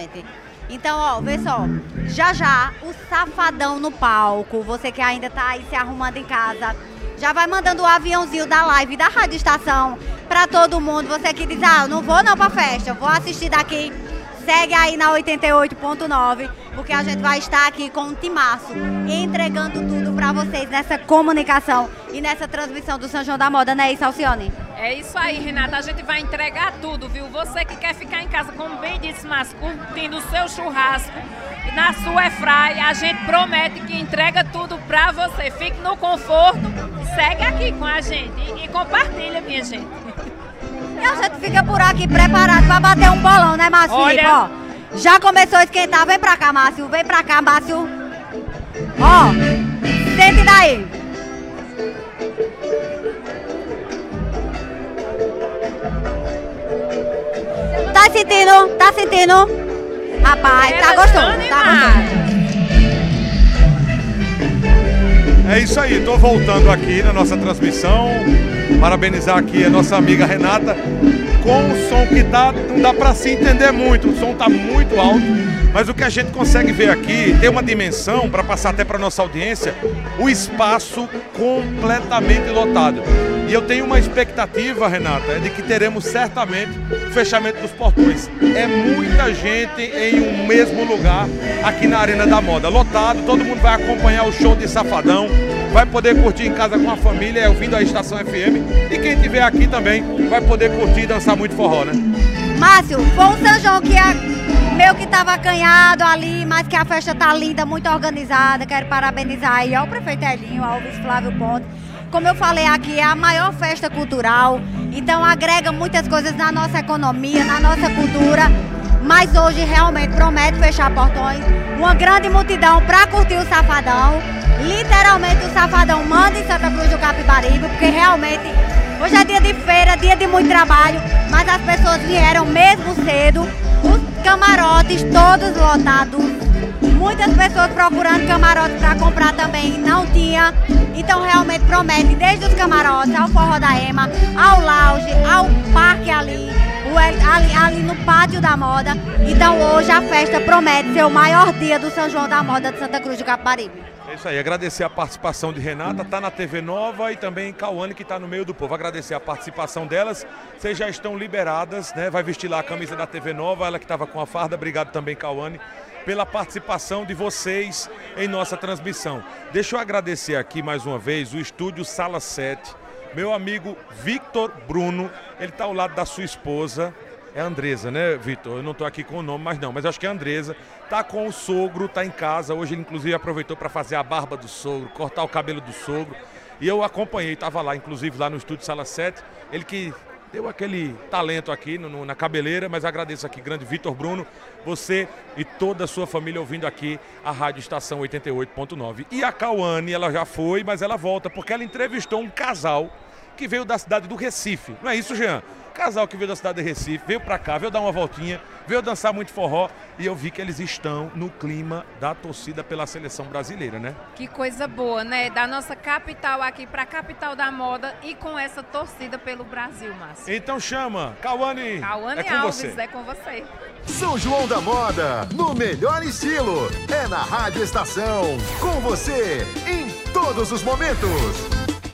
gente. Então, ó, vê só, já, o Safadão no palco, você que ainda tá aí se arrumando em casa, já vai mandando o aviãozinho da live da Rádio Estação pra todo mundo. Você que diz, eu não vou não pra festa, eu vou assistir daqui. Segue aí na 88.9, porque a gente vai estar aqui com um timaço, entregando tudo pra vocês nessa comunicação e nessa transmissão do São João da Moda, né, isso, Alcione? É isso aí, Renata, a gente vai entregar tudo, viu? Você que quer ficar em casa, como bem disse, mas curtindo o seu churrasco, na sua airfryer, a gente promete que entrega tudo pra você. Fique no conforto, segue aqui com a gente e compartilha, minha gente. E a gente fica por aqui preparado pra bater um bolão, né, Márcio? Olha... Ó, já começou a esquentar. Vem pra cá, Márcio. Vem pra cá, Márcio. Ó, sente daí. Tá sentindo? Tá sentindo? Rapaz, tá gostoso, tá gostoso. É isso aí, tô voltando aqui na nossa transmissão. Parabenizar aqui a nossa amiga Renata com o som que tá, não dá para se entender muito, o som tá muito alto, mas o que a gente consegue ver aqui tem uma dimensão para passar até para nossa audiência, o espaço completamente lotado. E eu tenho uma expectativa, Renata, de que teremos certamente o fechamento dos portões. É muita gente em um mesmo lugar aqui na Arena da Moda, lotado, todo mundo vai acompanhar o show de Safadão, vai poder curtir em casa com a família, ouvindo a Estação FM, e quem estiver aqui também vai poder curtir e dançar muito forró, né? Márcio, foi um São João que meio que tava acanhado ali, mas que a festa tá linda, muito organizada. Quero parabenizar aí ao prefeito Elinho, ao vice Flávio Ponte. Como eu falei aqui, é a maior festa cultural, então agrega muitas coisas na nossa economia, na nossa cultura, mas hoje realmente promete fechar portões, uma grande multidão para curtir o Safadão. Literalmente o Safadão manda em Santa Cruz do Capibaribe, porque realmente hoje é dia de feira, dia de muito trabalho, mas as pessoas vieram mesmo cedo, os camarotes todos lotados, muitas pessoas procurando camarotes para comprar também, não tinha, então realmente promete, desde os camarotes ao Forró da Ema, ao lounge, ao parque ali no pátio da moda, então hoje a festa promete ser o maior dia do São João da Moda de Santa Cruz do Capibaribe. É isso aí, agradecer a participação de Renata, tá na TV Nova, e também Cauane, que tá no meio do povo. Agradecer a participação delas, vocês já estão liberadas, né? Vai vestir lá a camisa da TV Nova, ela que estava com a farda. Obrigado também, Cauane, pela participação de vocês em nossa transmissão. Deixa eu agradecer aqui mais uma vez o estúdio Sala 7, meu amigo Victor Bruno, ele tá ao lado da sua esposa. É a Andresa, né, Vitor? Eu não tô aqui com o nome, mas acho que é a Andresa. Tá com o sogro, tá em casa. Hoje ele, inclusive, aproveitou para fazer a barba do sogro, cortar o cabelo do sogro. E eu acompanhei, tava lá, inclusive, lá no estúdio Sala 7. Ele que deu aquele talento aqui na cabeleira, mas agradeço aqui, grande Vitor Bruno, você e toda a sua família ouvindo aqui a Rádio Estação 88.9. E a Cauane, ela já foi, mas ela volta, porque ela entrevistou um casal que veio da cidade do Recife. Não é isso, Jean? Casal que veio da cidade de Recife, veio pra cá, veio dar uma voltinha, veio dançar muito forró, e eu vi que eles estão no clima da torcida pela seleção brasileira, né? Que coisa boa, né? Da nossa capital aqui pra capital da moda e com essa torcida pelo Brasil, Márcio. Então chama, Cauane, Cauane é com Alves, você. é com você. São João da Moda, no melhor estilo, é na Rádio Estação, com você, em todos os momentos.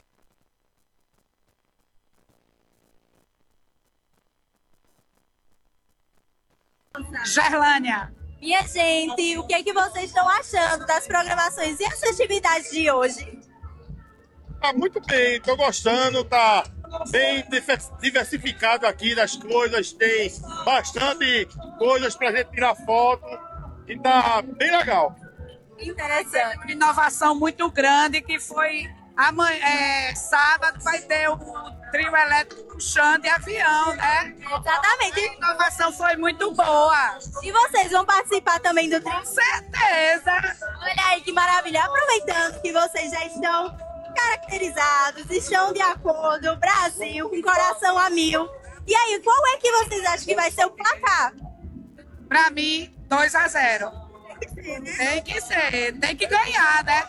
Gerlânia. Minha gente, o que é que vocês estão achando das programações e as festividades de hoje? Tá muito bem, tô gostando, tá bem diversificado aqui das coisas, tem bastante coisas pra gente tirar foto e tá bem legal. Interessante. Uma inovação muito grande que foi amanhã, sábado vai ter o trio elétrico puxando de avião, né? Exatamente. A inovação foi muito boa. E vocês vão participar também do trio? Com certeza. Olha aí que maravilha. Aproveitando que vocês já estão caracterizados, estão de acordo, Brasil, com coração a mil. E aí, qual é que vocês acham que vai ser o placar? Pra mim, 2-0. Tem que ser, tem que ganhar, né?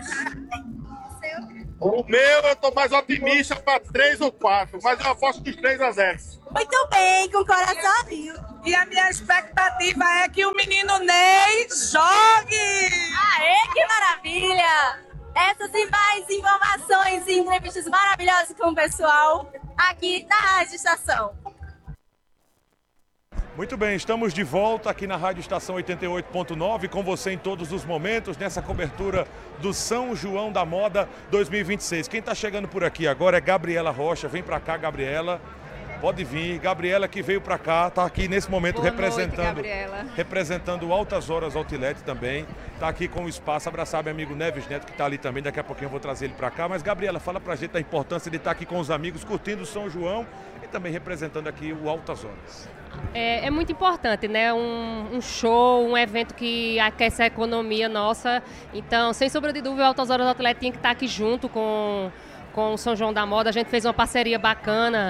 O meu eu tô mais otimista para 3 ou 4, mas eu aposto nos 3-0. Muito bem, com coração a mil. E a minha expectativa é que o menino Ney jogue! Aê, que maravilha! Essas e mais informações e entrevistas maravilhosas com o pessoal aqui na Rádio Estação. Muito bem, estamos de volta aqui na Rádio Estação 88.9 com você em todos os momentos nessa cobertura do São João da Moda 2026. Quem está chegando por aqui agora é Gabriela Rocha. Vem para cá, Gabriela. Pode vir. Gabriela que veio para cá, está aqui nesse momento representando o Altas Horas Outlet também. Está aqui com o espaço, abraçar meu amigo Neves Neto que está ali também. Daqui a pouquinho eu vou trazer ele para cá. Mas Gabriela, fala para a gente da importância de estar aqui com os amigos, curtindo o São João e também representando aqui o Altas Horas. É muito importante, né? Um show, um evento que aquece a economia nossa. Então, sem sombra de dúvida, o Altas Horas Outlet tinha que estar aqui junto com o São João da Moda. A gente fez uma parceria bacana,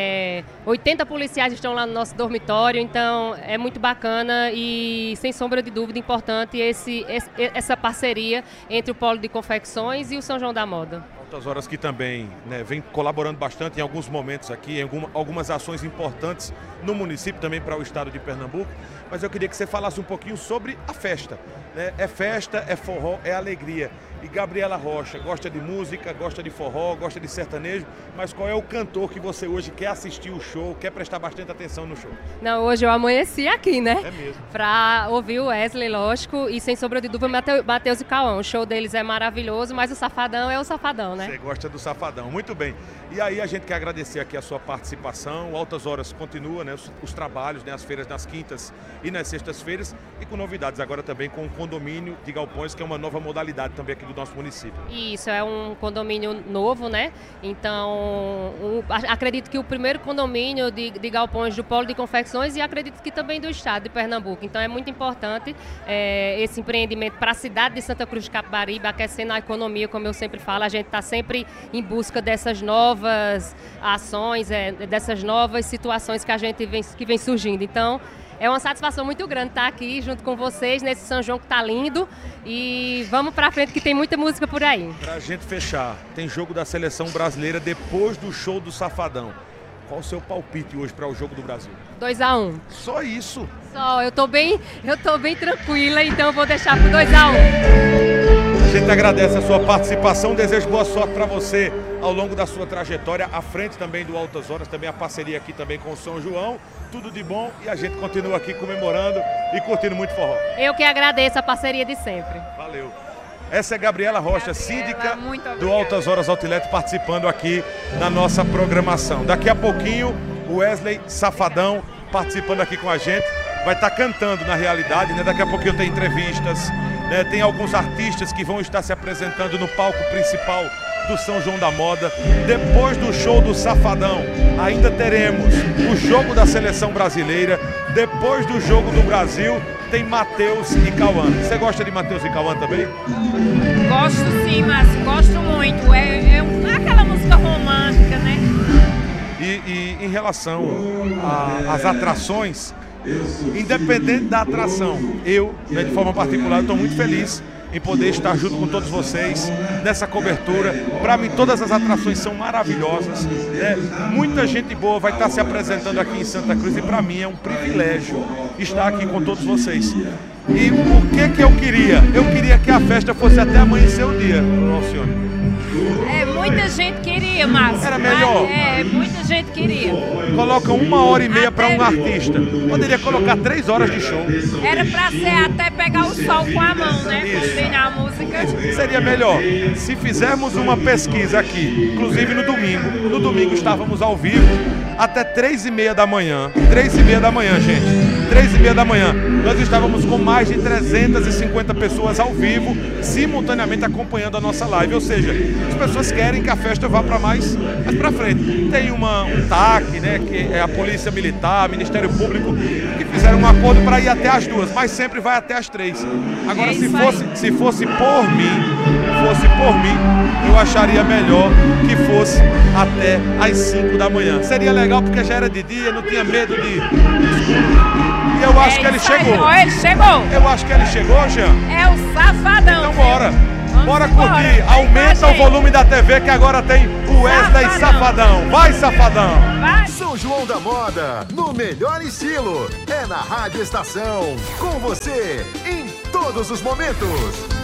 80 policiais estão lá no nosso dormitório, então é muito bacana e, sem sombra de dúvida, importante essa parceria entre o Polo de Confecções e o São João da Moda. Altas Horas que também, né, vem colaborando bastante em alguns momentos aqui, em algumas ações importantes no município, também para o estado de Pernambuco. Mas eu queria que você falasse um pouquinho sobre a festa, né? É festa, é forró, é alegria. E Gabriela Rocha gosta de música, gosta de forró, gosta de sertanejo, mas qual é o cantor que você hoje quer assistir o show, quer prestar bastante atenção no show? Não, hoje eu amanheci aqui, né? É mesmo. Pra ouvir o Wesley, lógico, e sem sombra de dúvida, Matheus e Cauã. O show deles é maravilhoso, mas o Safadão é o Safadão, né? Você gosta do Safadão, muito bem. E aí a gente quer agradecer aqui a sua participação. O Altas Horas continua, né? Os trabalhos, né? As feiras nas quintas e nas sextas-feiras, e com novidades agora também com o condomínio de galpões, que é uma nova modalidade também aqui do nosso município. Isso, é um condomínio novo, né? Então, acredito que o primeiro condomínio de galpões do Polo de Confecções e acredito que também do estado de Pernambuco. Então, é muito importante esse empreendimento para a cidade de Santa Cruz de Capibaribe, aquecendo a economia, como eu sempre falo. A gente está sempre em busca dessas novas ações, dessas novas situações que vem surgindo. Então, é uma satisfação muito grande estar aqui junto com vocês nesse São João que tá lindo e vamos pra frente que tem muita música por aí. Pra gente fechar, tem jogo da seleção brasileira depois do show do Safadão. Qual o seu palpite hoje para o jogo do Brasil? 2-1. Só isso? Só, eu tô bem tranquila, então eu vou deixar pro 2-1. A gente agradece a sua participação, desejo boa sorte para você ao longo da sua trajetória, à frente também do Altas Horas, também a parceria aqui também com o São João, tudo de bom e a gente continua aqui comemorando e curtindo muito forró. Eu que agradeço a parceria de sempre. Valeu. Essa é Gabriela Rocha, síndica do Altas Horas Outlet, participando aqui na nossa programação. Daqui a pouquinho, o Wesley Safadão participando aqui com a gente, vai estar cantando na realidade, né? Daqui a pouquinho tem entrevistas, né? Tem alguns artistas que vão estar se apresentando no palco principal do São João da Moda. Depois do show do Safadão, ainda teremos o jogo da seleção brasileira. Depois do jogo do Brasil, tem Matheus e Cauã. Você gosta de Matheus e Cauã também? Gosto sim, Márcio, gosto muito. É aquela música romântica, né? E em relação às atrações, independente da atração, eu, né, de forma particular, estou muito feliz em poder estar junto com todos vocês nessa cobertura. Para mim, todas as atrações são maravilhosas, né? Muita gente boa vai estar se apresentando aqui em Santa Cruz e para mim é um privilégio estar aqui com todos vocês. E o que eu queria? Eu queria que a festa fosse até amanhecer o dia, Alcione. Muita gente queria, Márcio. Era melhor. Muita gente queria. Coloca 1h30 para um artista. Poderia colocar 3 horas de show. Era para ser até pegar o sol com a mão, né? Combinar a música. Seria melhor se fizermos uma pesquisa aqui, inclusive no domingo. No domingo estávamos ao vivo até 3h30 da manhã. 3h30 da manhã, gente. 3h30 da manhã. Nós estávamos com mais de 350 pessoas ao vivo, simultaneamente acompanhando a nossa live. Ou seja, as pessoas querem que a festa vá para mais para frente. Tem um TAC, né, que é a Polícia Militar, Ministério Público, que fizeram um acordo para ir até as 2, mas sempre vai até as 3. Agora, se fosse por mim, eu acharia melhor que fosse até as 5 da manhã. Seria legal porque já era de dia, não tinha medo de... E eu acho que ele chegou. Ele chegou. Eu acho que ele chegou, Jean. É o Safadão. Então bora. Bora curtir. Aumenta o volume da TV que agora tem o Wesley Safadão. Vai, Safadão. Vai. São João da Moda, no melhor estilo. É na Rádio Estação. Com você, em todos os momentos.